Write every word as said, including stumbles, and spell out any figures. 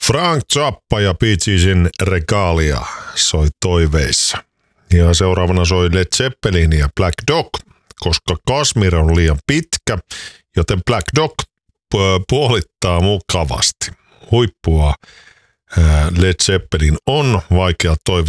Frank Zappa ja Bee Geesin Regalia soi toiveissa. Ja seuraavana soi Led Zeppelin ja Black Dog, koska Kashmir on liian pitkä, joten Black Dog puolittaa mukavasti. Huippua Led Zeppelin on, vaikea toivoa